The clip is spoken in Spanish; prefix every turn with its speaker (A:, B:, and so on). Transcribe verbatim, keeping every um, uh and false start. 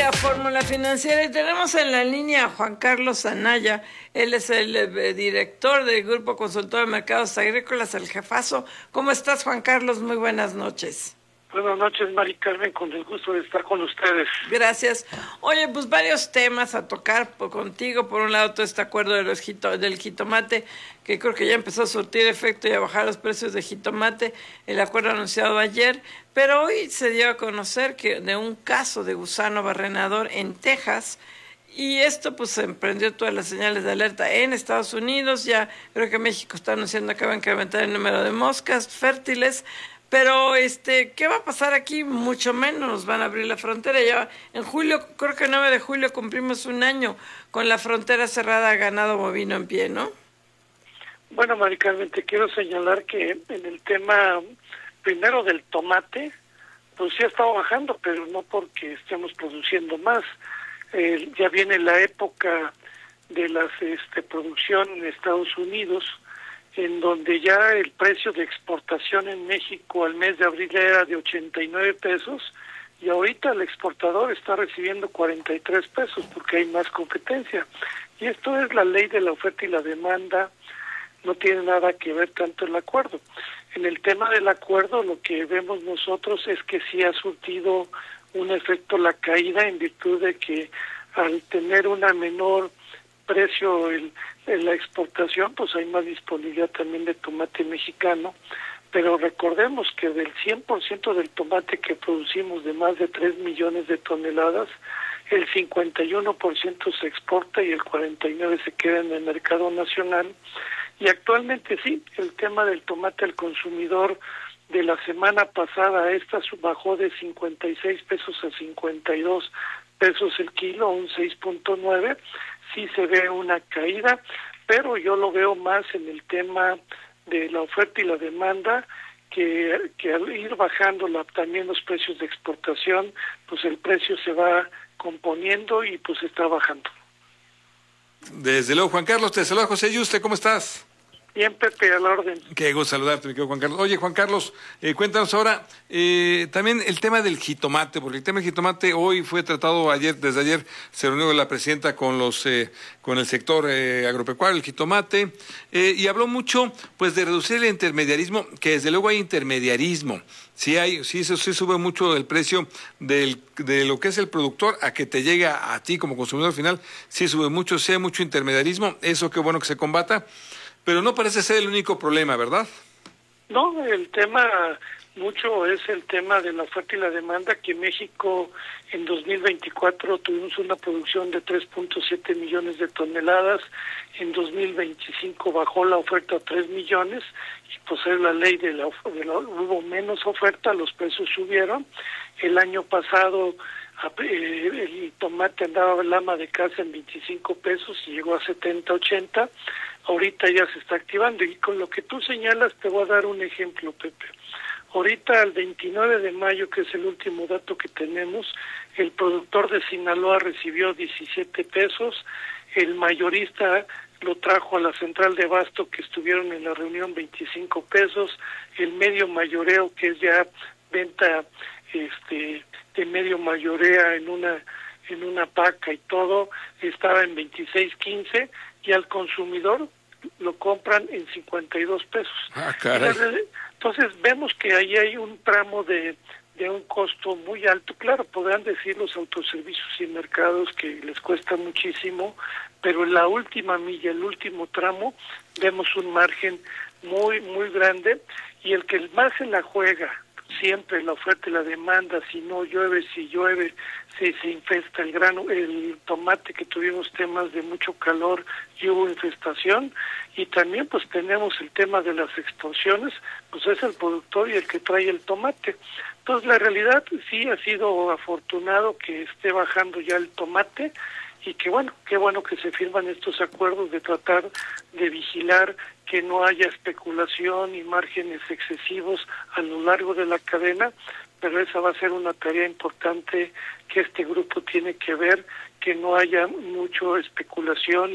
A: la Fórmula Financiera y tenemos en la línea a Juan Carlos Anaya. Él es el eh, director del Grupo Consultor de Mercados Agrícolas, el jefazo. ¿Cómo estás, Juan Carlos? Muy buenas noches.
B: Buenas noches, Mari Carmen, con el gusto de estar con ustedes.
A: Gracias. Oye, pues varios temas a tocar por, contigo. Por un lado, todo este acuerdo de los jito, del jitomate, que creo que ya empezó a surtir efecto y a bajar los precios de jitomate, el acuerdo anunciado ayer, pero hoy se dio a conocer que de un caso de gusano barrenador en Texas, y esto pues emprendió todas las señales de alerta en Estados Unidos. Ya creo que México está anunciando que va a incrementar el número de moscas fértiles. Pero, este, ¿qué va a pasar aquí? Mucho menos nos van a abrir la frontera. Ya en julio, creo que el nueve de julio cumplimos un año con la frontera cerrada a ganado bovino en pie, ¿no?
B: Bueno, Mari Carmen, te quiero señalar que en el tema primero del tomate, pues sí ha estado bajando, pero no porque estemos produciendo más. Eh, ya viene la época de la este, producción en Estados Unidos, en donde ya el precio de exportación en México al mes de abril era de ochenta y nueve pesos y ahorita el exportador está recibiendo cuarenta y tres pesos porque hay más competencia. Y esto es la ley de la oferta y la demanda, no tiene nada que ver tanto el acuerdo. En el tema del acuerdo lo que vemos nosotros es que sí ha surtido un efecto la caída en virtud de que al tener una menor precio el, en la exportación, pues hay más disponibilidad también de tomate mexicano, pero recordemos que del cien por ciento del tomate que producimos de más de tres millones de toneladas, el cincuenta y uno por ciento se exporta y el cuarenta y nueve por ciento se queda en el mercado nacional. Y actualmente sí, el tema del tomate al consumidor de la semana pasada a esta bajó de cincuenta y seis pesos a cincuenta y dos pesos el kilo, un seis punto nueve. Sí se ve una caída, pero yo lo veo más en el tema de la oferta y la demanda, que, que al ir bajando la, también los precios de exportación, pues el precio se va componiendo y pues está bajando.
C: Desde luego, Juan Carlos, te saluda José Yuste, ¿cómo estás?
B: Bien, Pepe, a la orden.
C: Qué gusto saludarte, mi querido Juan Carlos. Oye, Juan Carlos, eh, cuéntanos ahora eh, también el tema del jitomate, porque el tema del jitomate hoy fue tratado ayer, desde ayer se reunió la presidenta con los eh, con el sector eh, agropecuario, el jitomate, eh, y habló mucho pues de reducir el intermediarismo, que desde luego hay intermediarismo. Sí hay, sí, sí, sí sube mucho el precio del, de lo que es el productor a que te llega a ti como consumidor final, sí sube mucho, sí hay mucho intermediarismo, eso qué bueno que se combata. Pero no parece ser el único problema, ¿verdad?
B: No, el tema mucho es el tema de la oferta y la demanda, que México en dos mil veinticuatro tuvimos una producción de tres punto siete millones de toneladas, en dos mil veinticinco bajó la oferta a tres millones, y pues es la ley de la, de la hubo menos oferta, los precios subieron. El año pasado el tomate andaba el ama de casa en veinticinco pesos y llegó a setenta, ochenta. Ahorita ya se está activando, y con lo que tú señalas te voy a dar un ejemplo, Pepe. Ahorita al veintinueve de mayo, que es el último dato que tenemos, el productor de Sinaloa recibió diecisiete pesos, el mayorista lo trajo a la central de abasto que estuvieron en la reunión veinticinco pesos, el medio mayoreo, que es ya venta este de medio mayorea en una en una paca y todo, estaba en veintiséis quince, y al consumidor lo compran en cincuenta y dos pesos.
C: Ah, caray.
B: Entonces vemos que ahí hay un tramo de, de un costo muy alto. Claro, podrán decir los autoservicios y mercados que les cuesta muchísimo, pero en la última milla, el último tramo, vemos un margen muy, muy grande, y el que más se la juega siempre la oferta y la demanda, si no llueve, si llueve, si se infesta el grano, el tomate, que tuvimos temas de mucho calor y hubo infestación, y también pues tenemos el tema de las extorsiones, pues es el productor y el que trae el tomate. Entonces la realidad sí ha sido afortunado que esté bajando ya el tomate, y que bueno, qué bueno que se firman estos acuerdos de tratar de vigilar que no haya especulación y márgenes excesivos a lo largo de la cadena, pero esa va a ser una tarea importante que este grupo tiene que ver, que no haya mucho especulación